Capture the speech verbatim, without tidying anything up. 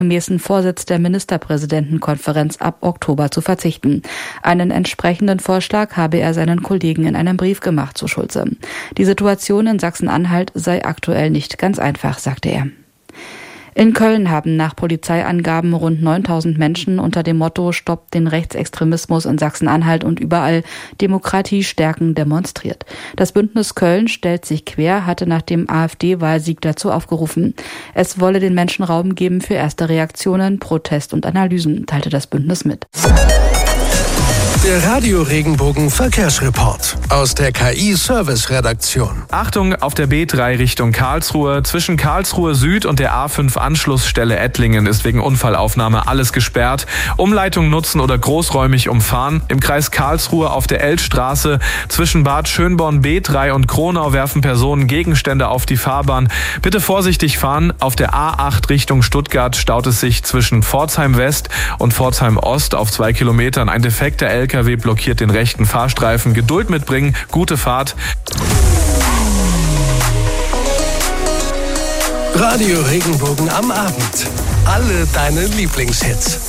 gemäßen Vorsitz der Ministerpräsidentenkonferenz ab Oktober zu verzichten. Einen entsprechenden Vorschlag habe er seinen Kollegen in einem Brief gemacht, so Schulze. Die Situation in Sachsen-Anhalt sei aktuell nicht ganz einfach, sagte er. In Köln haben nach Polizeiangaben rund neuntausend Menschen unter dem Motto Stoppt den Rechtsextremismus in Sachsen-Anhalt und überall Demokratie stärken demonstriert. Das Bündnis Köln stellt sich quer, hatte nach dem AfD-Wahlsieg dazu aufgerufen. Es wolle den Menschen Raum geben für erste Reaktionen, Protest und Analysen, teilte das Bündnis mit. Der Radio Regenbogen Verkehrsreport aus der K I-Service-Redaktion. Achtung auf der B drei Richtung Karlsruhe. Zwischen Karlsruhe Süd und der A fünf Anschlussstelle Ettlingen ist wegen Unfallaufnahme alles gesperrt. Umleitung nutzen oder großräumig umfahren. Im Kreis Karlsruhe auf der Eltstraße zwischen Bad Schönborn B drei und Kronau werfen Personen Gegenstände auf die Fahrbahn. Bitte vorsichtig fahren. Auf der A acht Richtung Stuttgart staut es sich zwischen Pforzheim West und Pforzheim Ost auf zwei Kilometern. Ein defekter L K W blockiert den rechten Fahrstreifen. Geduld mitbringen, gute Fahrt. Radio Regenbogen am Abend. Alle deine Lieblingshits.